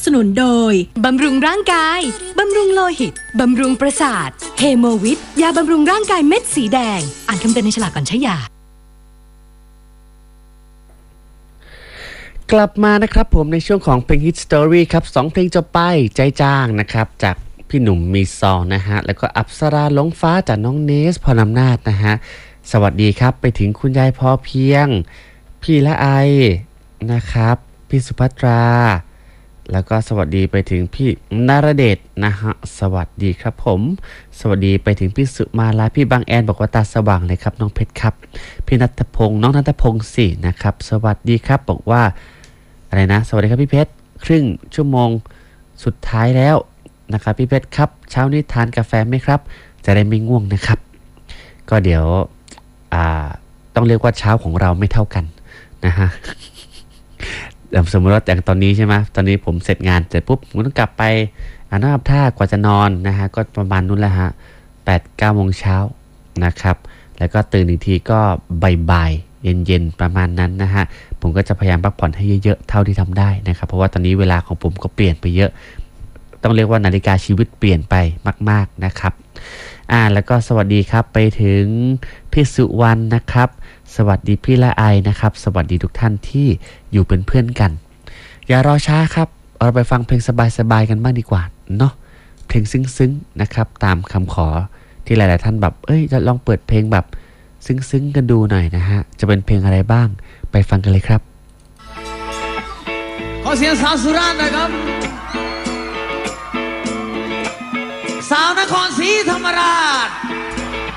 นุนโดยบำรุงร่างกายบำรุงโลหิตบำรุงประสาทเฮโมวิทยาบำรุงร่างกายเม็ดสีแดงอ่านคำเตือนในฉลากก่อนใช้ยากลับมานะครับผมในช่วงของเพลง Hit Story ครับ2เพลงจบไปใจจ้างนะครับจากพี่หนุ่มมีซองนะฮะแล้วก็อัปสราหลงฟ้าจากน้องเนสพรอำนาจนะฮะสวัสดีครับไปถึงคุณยายพอเพียงพี่ละไอนะครับพี่สุภัตราแล้วก็สวัสดีไปถึงพี่นรเดชนะฮะสวัสดีครับผมสวัสดีไปถึงพี่สุมาลาพี่บางแอนบอกว่าตาสว่างเลยครับน้องเพชรครับพี่ณัฐพงศ์น้องณัฐพงศ์สินะครับสวัสดีครับบอกว่าอะไรนะสวัสดีครับพี่เพชรครึ่งชั่วโมงสุดท้ายแล้วนะครับพี่เพชรครับเช้านี้ทานกาแฟไหมครับจะได้ไม่ง่วงนะครับก็เดี๋ยวต้องเรียกว่าเช้าของเราไม่เท่ากันนะฮะสมมติว่าอย่างตอนนี้ใช่ไหมตอนนี้ผมเสร็จงานเสร็จปุ๊บผมต้องกลับไปอาบน้ำอาบท่ากว่าจะนอนนะฮะก็ประมาณนู้นแหละฮะ8-9 โมงเช้านะครับแล้วก็ตื่นอีกทีก็บ่ายๆเย็นๆประมาณนั้นนะฮะผมก็จะพยายามพักผ่อนให้เยอะๆเท่าที่ทำได้นะครับเพราะว่าตอนนี้เวลาของผมก็เปลี่ยนไปเยอะต้องเรียกว่านาฬิกาชีวิตเปลี่ยนไปมากๆนะครับแล้วก็สวัสดีครับไปถึงพี่สุวรรณนะครับสวัสดีพี่ละไอนะครับสวัสดีทุกท่านที่อยู่เป็นเพื่อนกันอย่ารอช้าครับเราไปฟังเพลงสบายๆกันบ้างดีกว่าเนาะเพลงซึ้งๆนะครับตามคำขอที่หลายๆท่านแบบจะลองเปิดเพลงแบบซึ้งๆกันดูหน่อยนะฮะจะเป็นเพลงอะไรบ้างไปฟังกันเลยครับขอเสียงสาวสุราษฎร์นะครับสาวนครศรีธรรมราช